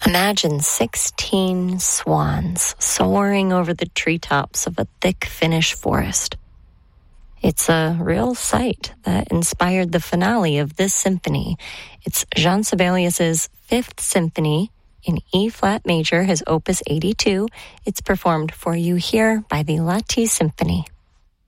Imagine 16 swans soaring over the treetops of a thick Finnish forest. It's a real sight that inspired the finale of this symphony. It's Jean Sibelius's Fifth Symphony in E-flat major, his opus 82. It's performed for you here by the Lahti Symphony.